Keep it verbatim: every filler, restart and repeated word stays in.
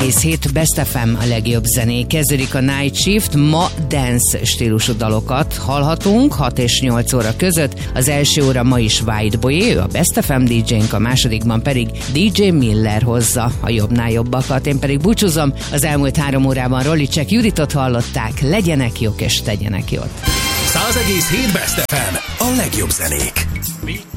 egész hét Best ef em, a legjobb zenék. Kezdődik a Night Shift, ma dance stílusú dalokat hallhatunk hat és nyolc óra között. Az első óra ma is White Boy, ő a Best ef em dé jénk, a másodikban pedig dé dzsé Miller hozza a jobbnál jobbakat. Én pedig búcsúzom, az elmúlt három órában Rollicsek Juditot hallották, legyenek jók és tegyenek jót. száz egész hét Best ef em, a legjobb zenék.